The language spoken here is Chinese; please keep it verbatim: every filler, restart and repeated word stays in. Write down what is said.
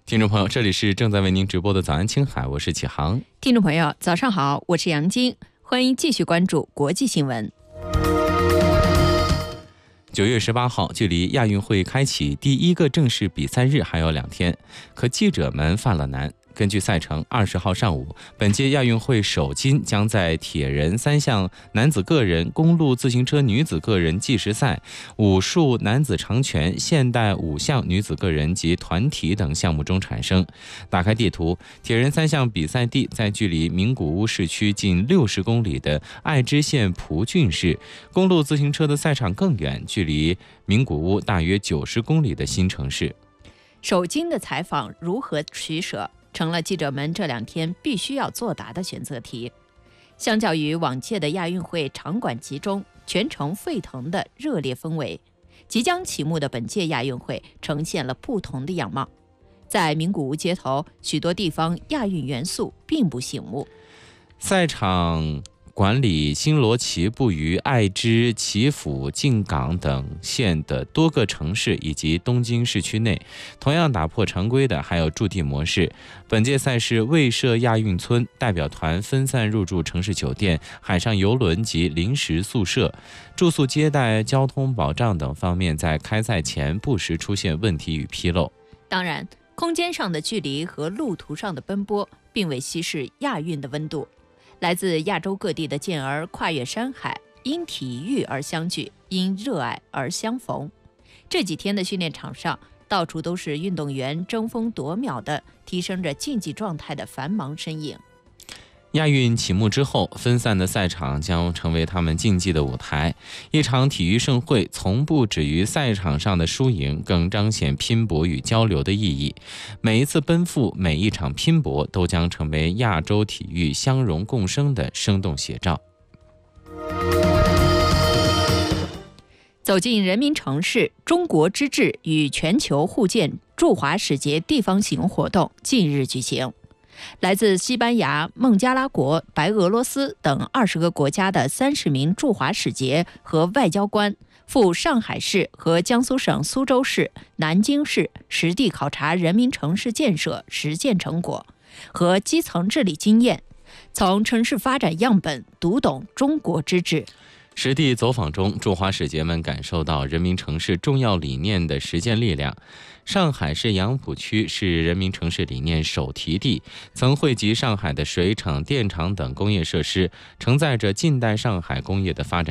听众朋友，这里是正在为您直播的早安青海，我是启航。 听众朋友，早上好，我是杨晶，欢迎继续关注国际新闻。 九月十八号，距离亚运会开启第一个正式比赛日还有两天，可记者们犯了难。根据赛程，二十号上午，本届亚运会首金将在铁人三项男子个人、公路自行车女子个人计时赛、武术男子长拳、现代五项女子个人及团体等项目中产生。打开地图，铁人三项比赛地在距离名古屋市区近六十公里的爱知县蒲郡市，公路自行车的赛场更远，距离名古屋大约九十公里的新城市。 首金的采访如何取舍，成了记者们这两天必须要作答的选择题。相较于往届的亚运会场馆集中、全城沸腾的热烈氛围，即将启幕的本届亚运会呈现了不同的样貌。在名古屋街头，许多地方亚运元素并不醒目。 赛场管理新罗旗布于爱知、岐阜、静冈等县的多个城市以及东京市区内。同样打破常规的还有驻地模式。本届赛事未设亚运村，代表团分散入住城市酒店、海上邮轮及临时宿舍，住宿接待、交通保障等方面在开赛前不时出现问题与纰漏。 当然，空间上的距离和路途上的奔波并未稀释亚运的温度。来自亚洲各地的健儿跨越山海，因体育而相聚，因热爱而相逢。这几天的训练场上，到处都是运动员争分夺秒地提升着竞技状态的繁忙身影。 亚运启幕之后，分散的赛场将成为他们竞技的舞台。一场体育盛会从不止于赛场上的输赢，更彰显拼搏与交流的意义。每一次奔赴，每一场拼搏，都将成为亚洲体育相融共生的生动写照。 走进人民城市，中国之治与全球互鉴驻华使节地方行活动近日举行。来自西班牙、孟加拉国、白俄罗斯等二十个国家的三十名驻华使节和外交官赴上海市和江苏省苏州市、南京市实地考察人民城市建设实践成果和基层治理经验，从城市发展样本读懂中国之治。 实地走访中，驻华使节们感受到人民城市重要理念的实践力量。上海市杨浦区是人民城市理念首提地，曾汇集上海的水厂、电厂等工业设施，承载着近代上海工业的发展。